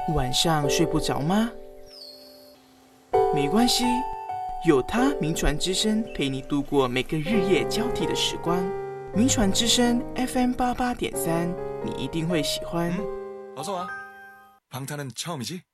晚上睡不着吗？没关系，有它名传之声陪你度过每个日夜交替的时光。名传之声 FM88.3，你一定会喜欢。 어서 와. 방탄은 처음이지?